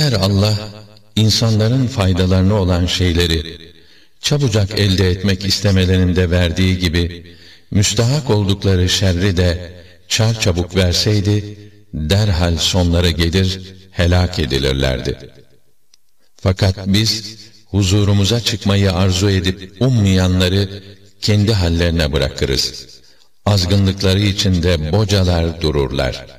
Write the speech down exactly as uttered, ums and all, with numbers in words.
Eğer Allah, insanların faydalarına olan şeyleri çabucak elde etmek istemelerinde verdiği gibi, müstahak oldukları şerri de çarçabuk verseydi, derhal sonları gelir, helak edilirlerdi. Fakat biz, huzurumuza çıkmayı arzu edip ummayanları kendi hallerine bırakırız. Azgınlıkları içinde bocalar dururlar.